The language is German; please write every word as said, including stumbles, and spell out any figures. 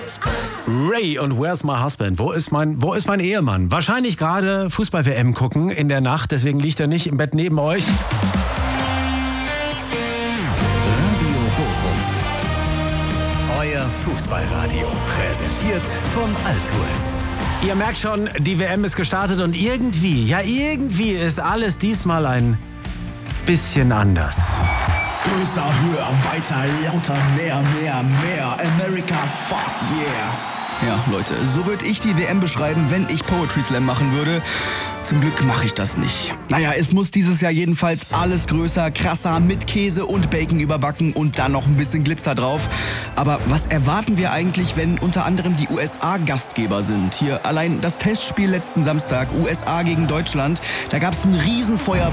Ray und Where's My Husband? Wo ist mein, wo ist mein Ehemann? Wahrscheinlich gerade Fußball-W M gucken in der Nacht, deswegen liegt er nicht im Bett neben euch. Radio Bochum. Euer Fußballradio. Präsentiert von Altours. Ihr merkt schon, die W M ist gestartet und irgendwie, ja irgendwie ist alles diesmal ein bisschen anders. Größer, höher, weiter, lauter, mehr, mehr, mehr. America, fuck yeah. Ja, Leute, so würde ich die W M beschreiben, wenn ich Poetry Slam machen würde. Zum Glück mache ich das nicht. Naja, es muss dieses Jahr jedenfalls alles größer, krasser, mit Käse und Bacon überbacken und dann noch ein bisschen Glitzer drauf. Aber was erwarten wir eigentlich, wenn unter anderem die U S A Gastgeber sind? Hier allein das Testspiel letzten Samstag, U S A gegen Deutschland, da gab es ein Riesenfeuer.